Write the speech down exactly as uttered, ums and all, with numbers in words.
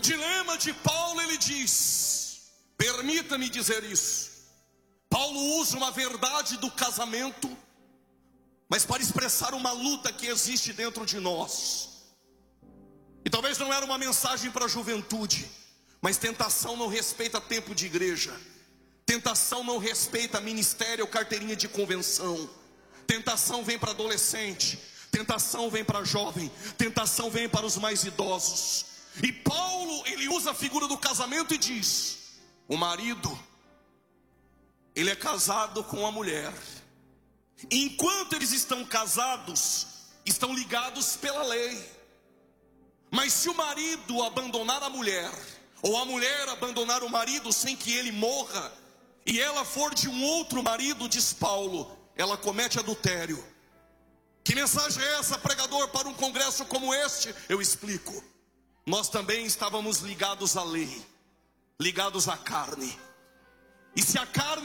dilema de Paulo, ele diz, permita-me dizer isso, Paulo usa uma verdade do casamento, mas para expressar uma luta que existe dentro de nós. E talvez não era uma mensagem para a juventude, mas tentação não respeita tempo de igreja, tentação não respeita ministério ou carteirinha de convenção, tentação vem para adolescente, tentação vem para jovem, tentação vem para os mais idosos. E Paulo, ele usa a figura do casamento e diz, o marido, ele é casado com a mulher, enquanto eles estão casados, estão ligados pela lei. Mas se o marido abandonar a mulher, ou a mulher abandonar o marido sem que ele morra, e ela for de um outro marido, diz Paulo, ela comete adultério. Que mensagem é essa, pregador, para um congresso como este? Eu explico. Nós também estávamos ligados à lei, ligados à carne. E se a carne